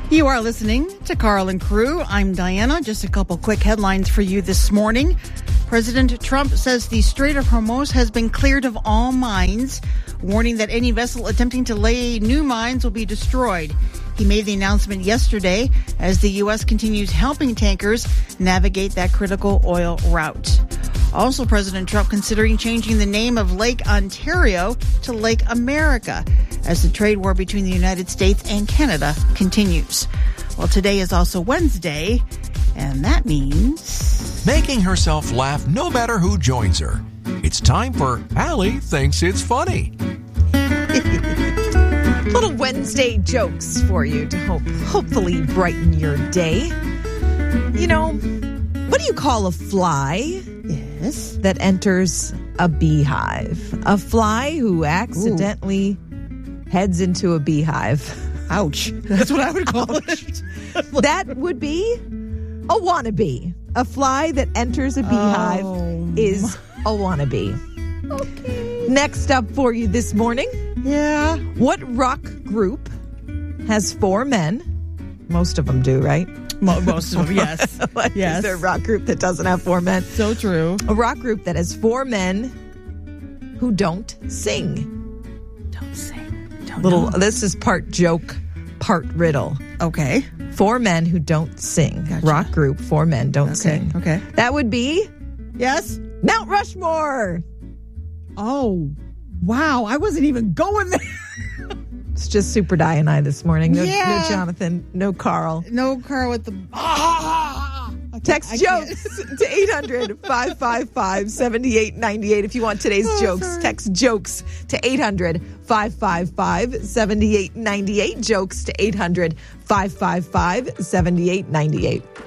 You are listening to Carl and Crew. I'm Diana. Just a couple quick headlines for you this morning. President Trump says the Strait of Hormuz has been cleared of all mines, warning that any vessel attempting to lay new mines will be destroyed. He made the announcement yesterday as the U.S. continues helping tankers navigate that critical oil route. Also, President Trump considering changing the name of Lake Ontario to Lake America as the trade war between the United States and Canada continues. Well, today is also Wednesday, and that means... making herself laugh no matter who joins her. It's time for Allie Thinks It's Funny. Little Wednesday jokes for you to hopefully brighten your day. You know, what do you call a fly that enters a beehive? A fly who accidentally heads into a beehive. Ouch. That's what I would call it. That would be a wannabe. A fly that enters a beehive is a wannabe. Okay. Next up for you this morning. Yeah. What rock group has 4 men? Most of them do, right? Most of them, yes. Yes. Is there a rock group that doesn't have 4 men? So true. A rock group that has 4 men who don't sing. Don't sing. Don't know. This is part joke, part riddle. Okay. 4 men who don't sing. Gotcha. Rock group, 4 men don't sing. Okay. That would be Yes. Mount Rushmore. Oh, wow. I wasn't even going there. It's just Super Di and I this morning. No Jonathan. no Carl. No Carl with the... Text jokes to 800-555-7898 if you want today's jokes. Sorry. Text jokes to 800-555-7898. Jokes to 800-555-7898.